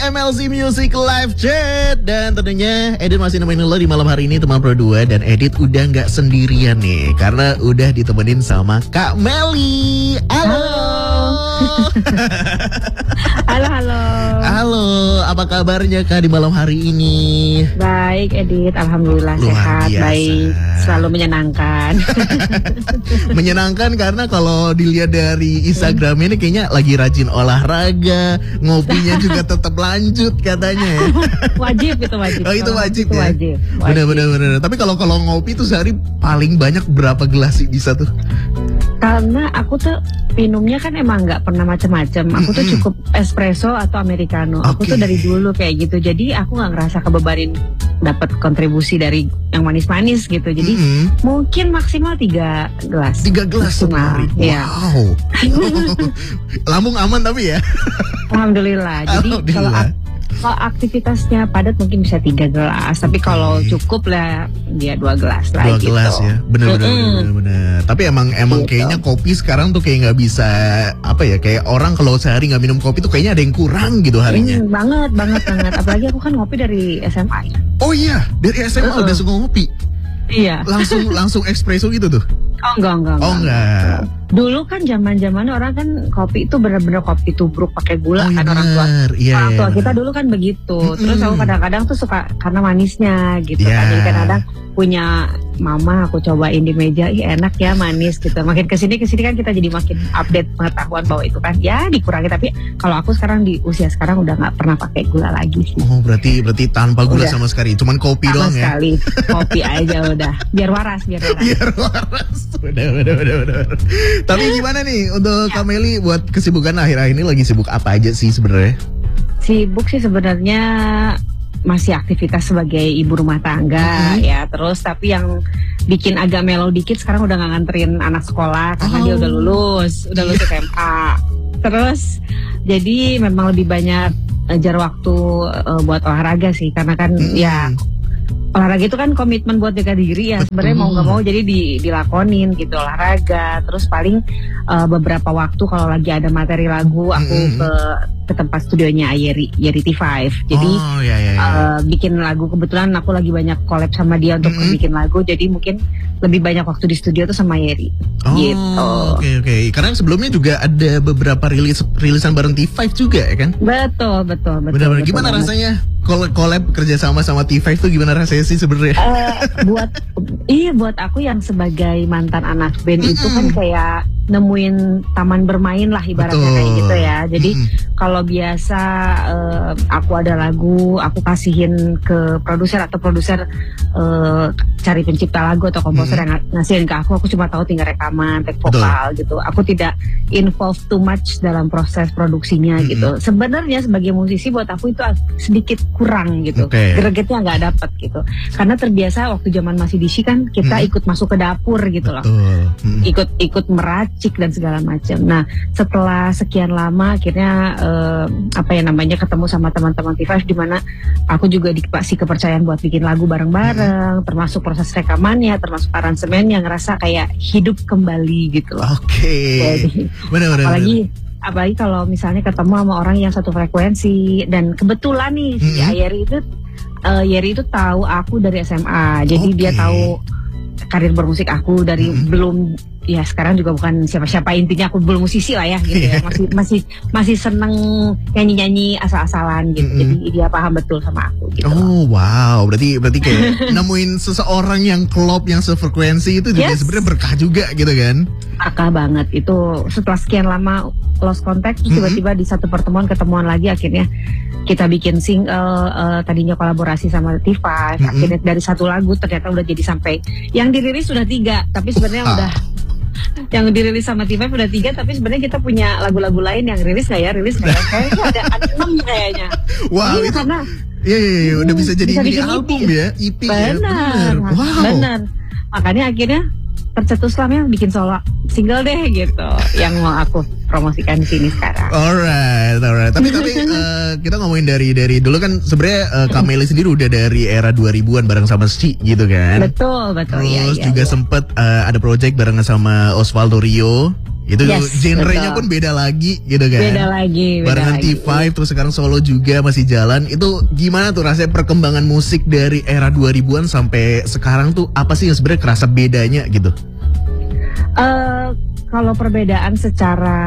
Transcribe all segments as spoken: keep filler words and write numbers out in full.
M L C Music Live Chat. Dan tentunya Edit masih nemenin lo di malam hari ini teman Pro dua. Dan Edit udah gak sendirian nih, karena udah ditemenin sama Kak Meli. Halo. Halo, halo. Halo, apa kabarnya Kak di malam hari ini? Baik Edit, Alhamdulillah luar sehat, biasa. Baik, selalu menyenangkan. Menyenangkan karena kalau dilihat dari Instagram ini kayaknya lagi rajin olahraga, ngopinya juga tetap lanjut katanya. Wajib itu wajib. Oh itu wajib itu ya. Wajib. Bener-bener. Bener. Tapi kalau kalau ngopi tuh sehari paling banyak berapa gelas sih bisa tuh? Karena aku tuh minumnya kan emang nggak pernah macam-macam. Aku tuh cukup espresso atau americano. Okay. Aku tuh dari dulu kayak gitu. Jadi aku nggak ngerasa kebebanin dapat kontribusi dari yang manis-manis gitu. Jadi mm-hmm. mungkin maksimal tiga gelas. Tiga gelas sehari. Ya. Wow. Lambung aman tapi ya. Alhamdulillah. Jadi kalau kalau aktivitasnya padat mungkin bisa tiga gelas, tapi okay. kalau cukup lah dia dua gelas lah. Dua gitu. gelas ya, bener-bener, mm-hmm. bener-bener. Tapi emang emang gitu. Kayaknya kopi sekarang tuh kayak nggak bisa apa ya? Kayak orang kalau sehari nggak minum kopi tuh kayaknya ada yang kurang gitu harinya. Mm, banget, banget, banget. Apalagi aku kan ngopi dari S M A. Oh iya, dari S M A uh-uh. udah suka ngopi. Iya. Langsung langsung espresso gitu tuh. Oh enggak, enggak, enggak. Oh enggak. Dulu kan zaman-zaman orang kan kopi itu benar-benar kopi tubruk pakai gula oh, kan iya, orang tua. Iya, orang tua iya, kita dulu kan begitu. Mm-mm. Terus aku kadang-kadang tuh suka karena manisnya gitu yeah. kan. Jadi kadang-kadang punya mama aku cobain di meja, ih enak ya manis gitu. Makin kesini kesini kan kita jadi makin update pengetahuan bahwa itu kan ya dikurangi. Tapi kalau aku sekarang di usia sekarang udah nggak pernah pakai gula lagi sih. Oh berarti berarti tanpa gula udah. Sama sekali, cuman kopi sama doang ya. Sama sekali, kopi aja udah. Biar waras, biar waras. Biar waras. Udah, udah, udah, udah. Tapi gimana nih untuk ya. Kak Meli buat kesibukan akhir-akhir ini lagi sibuk apa aja sih sebenarnya? Sibuk sih sebenarnya masih aktivitas sebagai ibu rumah tangga mm-hmm. ya, terus tapi yang bikin agak melo dikit sekarang udah nggak nganterin anak sekolah karena oh. dia udah lulus, udah lulus S M A. Terus jadi memang lebih banyak jar waktu uh, buat olahraga sih karena kan mm-hmm. ya olahraga itu kan komitmen buat jaga diri ya sebenarnya mau nggak mau jadi di, dilakonin gitu olahraga. Terus paling uh, beberapa waktu kalau lagi ada materi lagu aku mm-hmm. ke ke tempat studionya Yeri Yeri T lima. Jadi oh, iya, iya, iya. Uh, bikin lagu, kebetulan aku lagi banyak collab sama dia untuk mm-hmm. bikin lagu. Jadi mungkin lebih banyak waktu di studio tuh sama Yeri. Oh, gitu. Oke okay, oke. Okay. Karena sebelumnya juga ada beberapa rilis rilisan bareng T lima juga ya kan? Betul betul betul. Benar-benar betul gimana banget. Rasanya collab kerja sama sama T lima tuh gimana rasanya sih sebenarnya? Uh, buat iya buat aku yang sebagai mantan anak band mm-hmm. itu kan kayak nemuin taman bermain lah ibaratnya. Betul. Kayak gitu ya. Jadi mm-hmm. kalau biasa uh, aku ada lagu, aku kasihin ke produser atau produser uh, cari pencipta lagu atau komposer mm-hmm. yang ngasihin ke aku, aku cuma tahu tinggal rekaman, take vokal Betul. Gitu. Aku tidak involve too much dalam proses produksinya mm-hmm. gitu. Sebenarnya sebagai musisi buat aku itu sedikit kurang gitu. Okay. Gregetnya nggak dapet gitu. Karena terbiasa waktu zaman masih di S I kan kita mm-hmm. ikut masuk ke dapur gitu loh. Mm-hmm. Ikut ikut meracik dan segala macam. Nah, setelah sekian lama akhirnya uh, apa ya namanya ketemu sama teman-teman T lima di mana aku juga dikasih kepercayaan buat bikin lagu bareng-bareng, mm-hmm. termasuk proses rekamannya, termasuk aransemennya, ngerasa kayak hidup kembali gitu loh. Oke. Okay. Benar-benar. Apalagi apalagi kalau misalnya ketemu sama orang yang satu frekuensi dan kebetulan nih mm-hmm. si Yeri itu uh, Yeri itu tahu aku dari S M A. Jadi okay. dia tahu karir bermusik aku dari mm-hmm. belum ya sekarang juga bukan siapa-siapa, intinya aku belum musisi lah ya gitu ya. Masih masih masih seneng nyanyi-nyanyi asal-asalan gitu. Mm-hmm. Jadi dia paham betul sama aku gitu. Oh wow, berarti berarti kayak nemuin seseorang yang klop yang sefrekuensi itu juga yes. sebenarnya berkah juga gitu kan. Berkah banget itu. Setelah sekian lama lost contact terus mm-hmm. tiba-tiba di satu pertemuan ketemuan lagi akhirnya kita bikin single, uh, tadinya kolaborasi sama T lima. Mm-hmm. Akhirnya dari satu lagu ternyata udah jadi sampai yang dirilis sudah tiga, tapi sebenarnya uh, udah yang dirilis sama T lima udah tiga, tapi sebenarnya kita punya lagu-lagu lain yang rilis nggak ya, rilis nggak ya? Kayaknya ada enam kayaknya. Wow, iya, itu karena iya iya iya udah bisa jadi bisa mini album ya, E P benar, ya, benar. Wow. Benar. Makanya akhirnya tercetuslah bikin solo single deh gitu, yang mau aku promosikan di sini sekarang. Alright, alright. Tapi tapi uh, kita ngomongin dari dari dulu kan sebenarnya uh, Kak Meli sendiri udah dari era dua ribuan bareng sama S C I gitu kan. Betul, betul. Terus ya, ya, juga ya. sempet uh, ada project bareng sama Osvaldo Rio Itu Yes, genrenya betul. pun beda lagi gitu kan. Beda lagi, beda Barengan lagi. T lima terus sekarang solo juga masih jalan. Itu gimana tuh rasanya perkembangan musik dari era dua ribuan sampai sekarang tuh apa sih yang sebenarnya kerasa bedanya gitu? Eh, kalau perbedaan secara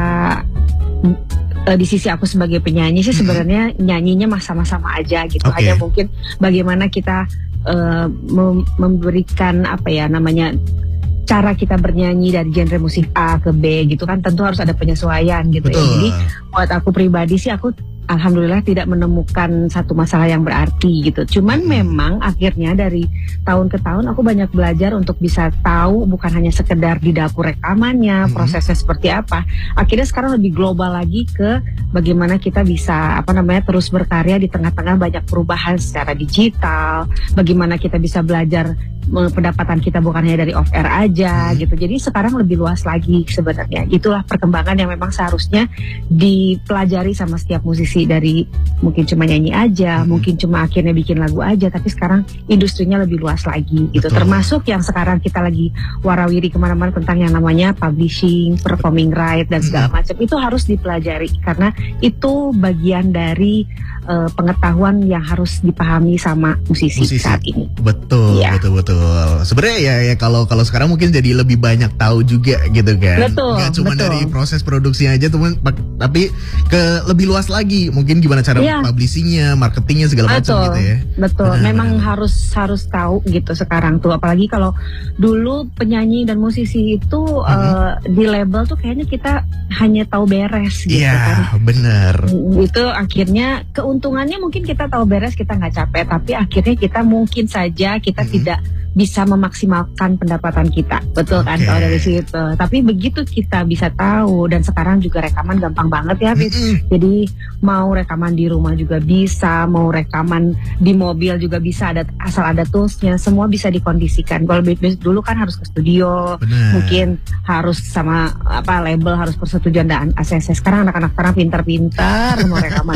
eh, di sisi aku sebagai penyanyi sih sebenarnya nyanyinya mah sama-sama aja gitu. Oke. Hanya mungkin bagaimana kita eh, mem- memberikan apa ya namanya cara kita bernyanyi dari genre musik A ke B gitu kan tentu harus ada penyesuaian gitu ya. Betul. Jadi buat aku pribadi sih aku alhamdulillah tidak menemukan satu masalah yang berarti gitu. Cuman memang akhirnya dari tahun ke tahun aku banyak belajar untuk bisa tahu bukan hanya sekedar di dapur rekamannya, Mhm. prosesnya seperti apa. Akhirnya sekarang lebih global lagi ke bagaimana kita bisa apa namanya terus berkarya di tengah-tengah banyak perubahan secara digital, bagaimana kita bisa belajar me- pendapatan kita bukan hanya dari off air aja gitu. Jadi sekarang lebih luas lagi sebenarnya. Itulah perkembangan yang memang seharusnya dipelajari sama setiap musisi dari mungkin cuma nyanyi aja, Hmm. mungkin cuma akhirnya bikin lagu aja, tapi sekarang industrinya lebih luas lagi gitu. Betul. Termasuk yang sekarang kita lagi warawiri kemana-mana tentang yang namanya publishing, performing right dan segala macam itu harus dipelajari karena itu bagian dari eh, pengetahuan yang harus dipahami sama musisi, Musisi. saat ini. Betul, Iya. betul, betul. Sebenarnya ya, ya kalau kalau sekarang mungkin jadi lebih banyak tahu juga gitu kan. Betul, Nggak cuma betul. dari proses produksinya aja, teman, tapi ke lebih luas lagi. Mungkin gimana cara Iya. publishingnya, marketingnya segala macam Betul, gitu ya. betul. Benar, Memang benar. harus harus tahu gitu sekarang tuh. Apalagi kalau dulu penyanyi dan musisi itu eh, di label tuh kayaknya kita hanya tahu beres gitu Iya, kan. bener. Itu akhirnya keuntungannya mungkin kita tahu beres kita nggak capek, tapi akhirnya kita mungkin saja kita Mhm. tidak bisa memaksimalkan pendapatan kita, betul kan Oke. kalau dari situ. Tapi begitu kita bisa tahu dan sekarang juga rekaman gampang banget ya, Fit. Mm-mm. Jadi mau rekaman di rumah juga bisa, mau rekaman di mobil juga bisa, ada asal ada toolsnya, semua bisa dikondisikan. Kalau bi- bi- dulu kan harus ke studio, Bener. mungkin harus sama apa label harus persetujuan dan A C C. Sekarang anak-anak sekarang pintar-pintar mau rekaman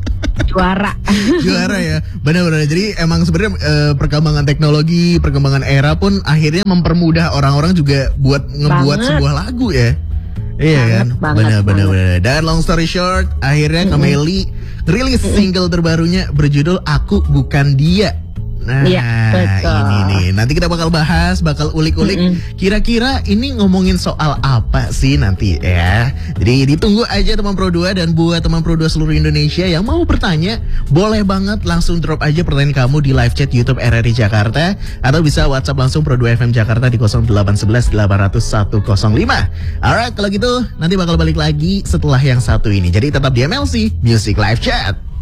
juara. Juara ya, benar-benar. Jadi emang sebenarnya eh, perkembangan teknologi, perkembangan era pun akhirnya mempermudah orang-orang juga buat ngebuat Banget. sebuah lagu ya. Iya Banget, kan, banget, benar-benar. banget. Dan long story short, akhirnya Kak Melly rilis single terbarunya berjudul Aku Bukan Dia. Nah, Iya, betul. ini nih. Nanti kita bakal bahas, bakal ulik-ulik. Mm-mm. Kira-kira ini ngomongin soal apa sih nanti ya. Jadi ditunggu aja teman Pro dua, dan buat teman Pro dua seluruh Indonesia yang mau bertanya, boleh banget langsung drop aja pertanyaan kamu di live chat YouTube R R I Jakarta, atau bisa WhatsApp langsung Pro dua F M Jakarta di nol delapan satu satu delapan nol nol satu nol lima. Alright, kalau gitu nanti bakal balik lagi setelah yang satu ini. Jadi tetap di M L C Music Live Chat.